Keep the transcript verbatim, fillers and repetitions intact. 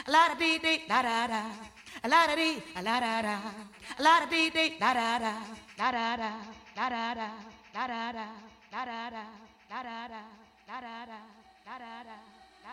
A la da dee dee da da da. A la da dee, a la da da. A la da dee dee da da da. Da da da. Da da da. Da da da. Da da da. Da da da. Da da da. Da da da.